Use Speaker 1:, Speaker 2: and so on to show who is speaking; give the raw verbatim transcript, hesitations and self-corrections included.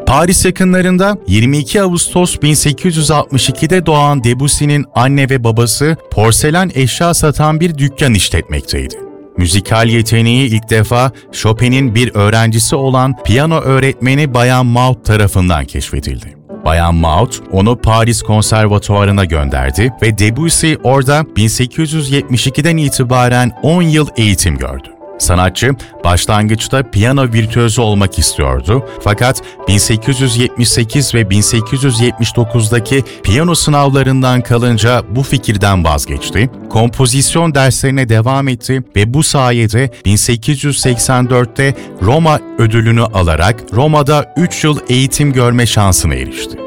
Speaker 1: Paris yakınlarında yirmi iki Ağustos bin sekiz yüz altmış ikide doğan Debussy'nin anne ve babası porselen eşya satan bir dükkan işletmekteydi. Müzikal yeteneği ilk defa Chopin'in bir öğrencisi olan piyano öğretmeni Bayan Maud tarafından keşfedildi. Bayan Maud onu Paris Konservatuvarı'na gönderdi ve Debussy orada bin sekiz yüz yetmiş ikiden itibaren on yıl eğitim gördü. Sanatçı başlangıçta piyano virtüözü olmak istiyordu fakat bin sekiz yüz yetmiş sekiz ve bin sekiz yüz yetmiş dokuzdaki piyano sınavlarından kalınca bu fikirden vazgeçti, kompozisyon derslerine devam etti ve bu sayede bin sekiz yüz seksen dörtte Roma ödülünü alarak Roma'da üç yıl eğitim görme şansına erişti.